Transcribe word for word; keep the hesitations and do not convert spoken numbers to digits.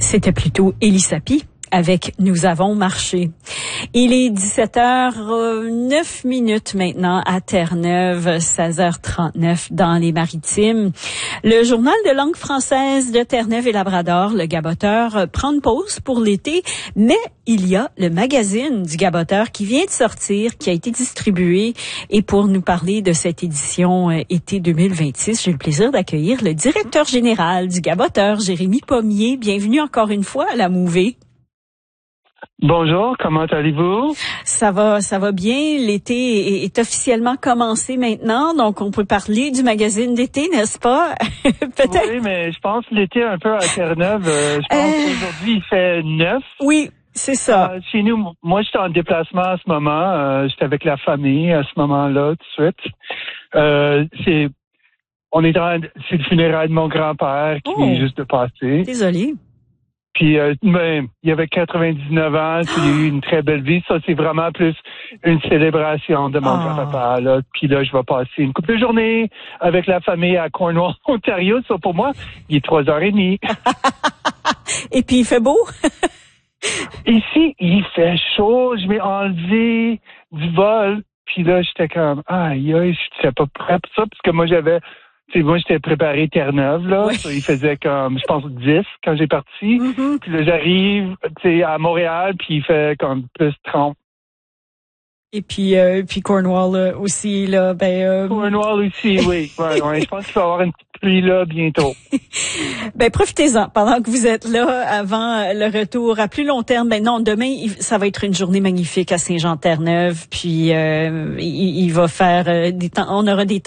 C'était plutôt Élie Sapi avec « Nous avons marché ». Il est dix-sept heures neuf minutes maintenant à Terre-Neuve, seize heures trente-neuf dans les Maritimes. Le journal de langue française de Terre-Neuve et Labrador, Le Gaboteur, prend une pause pour l'été, mais il y a le magazine du Gaboteur qui vient de sortir, qui a été distribué. Et pour nous parler de cette édition euh, été deux mille vingt-six, j'ai le plaisir d'accueillir le directeur général du Gaboteur, Jérémy Pommier. Bienvenue encore une fois à la Mouvée. Bonjour, comment allez-vous? Ça va, ça va bien. L'été est, est officiellement commencé maintenant, donc on peut parler du magazine d'été, n'est-ce pas? Peut-être. Oui, mais je pense l'été un peu à Terre-Neuve. Euh, je pense euh... qu'aujourd'hui il fait neuf. Oui, c'est ça. Euh, chez nous, moi j'étais en déplacement à ce moment. Euh, j'étais avec la famille à ce moment-là, tout de suite. Euh, c'est, on est en, c'est le funérail de mon grand-père qui oh. vient juste de passer. Désolée. Puis, euh, ben, il avait quatre-vingt-dix-neuf ans, il a eu une très belle vie. Ça, c'est vraiment plus une célébration de mon oh. grand-papa, là. Puis là, je vais passer une couple de journées avec la famille à Cornwall, Ontario. Ça, pour moi, il est trois heures et demie. Et puis, il fait beau? Ici, il fait chaud. Je m'ai enlevé du vol. Puis là, j'étais comme, aïe, aïe, je suis pas prêt pour ça, parce que moi, j'avais... Tu sais, moi, j'étais préparé Terre-Neuve, là. Oui. Ça, il faisait comme, je pense, dix quand j'ai parti. Mm-hmm. Puis là, j'arrive, tu sais, à Montréal, puis il fait comme plus trente. Et puis, euh, puis Cornwall euh, aussi, là, ben... Euh... Cornwall aussi, oui. Ouais, ouais, je pense qu'il va y avoir une petite pluie, là, bientôt. Ben, profitez-en pendant que vous êtes là, avant le retour à plus long terme. Ben non, demain, ça va être une journée magnifique à Saint-Jean-Terre-Neuve, puis euh, il, il va faire euh, des temps, on aura des